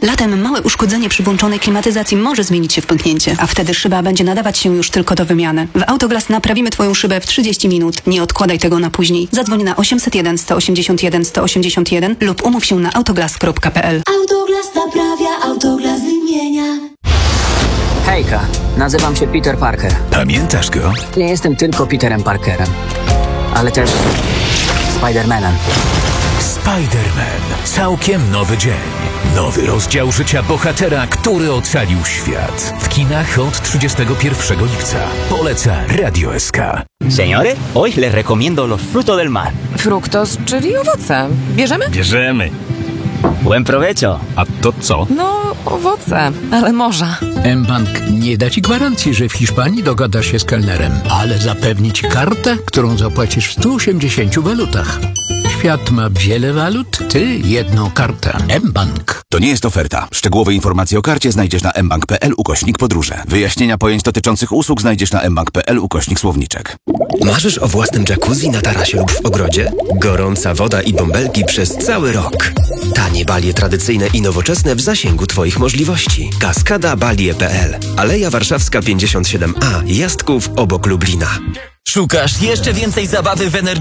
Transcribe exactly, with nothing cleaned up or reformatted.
Latem małe uszkodzenie przy włączonej klimatyzacji może zmienić się w pęknięcie, a wtedy szyba będzie nadawać się już tylko do wymiany. W Autoglass naprawimy Twoją szybę w trzydzieści minut. Nie odkładaj tego na później. Zadzwoń na osiemset jeden, sto osiemdziesiąt jeden, sto osiemdziesiąt jeden lub umów się na autoglass kropka p l. Autoglass naprawia, Autoglass wymienia. Hejka, nazywam się Peter Parker. Pamiętasz go? Nie jestem tylko Peterem Parkerem, ale też Spider-Manem. Spider-Man. Całkiem nowy dzień. Nowy rozdział życia bohatera, który ocalił świat. W kinach od trzydziestego pierwszego lipca. Poleca Radio S K. Señores, hoy les recomiendo los frutos del mar. Fruktos, czyli owoce. Bierzemy? Bierzemy. Buen provecho. A to co? No, owoce, ale morza. mBank nie da ci gwarancji, że w Hiszpanii dogadasz się z kelnerem, ale zapewni ci kartę, którą zapłacisz w stu osiemdziesięciu walutach. Świat ma wiele walut, ty jedną kartę. mBank. To nie jest oferta. Szczegółowe informacje o karcie znajdziesz na mbank kropka p l ukośnik podróże. Wyjaśnienia pojęć dotyczących usług znajdziesz na mbank kropka p l ukośnik słowniczek. Marzysz o własnym jacuzzi na tarasie lub w ogrodzie? Gorąca woda i bąbelki przez cały rok. Tanie balie tradycyjne i nowoczesne w zasięgu Twoich możliwości. Kaskada Balie kropka p l. Aleja Warszawska pięćdziesiąt siedem a. Jasków obok Lublina. Szukasz jeszcze więcej zabawy w Energy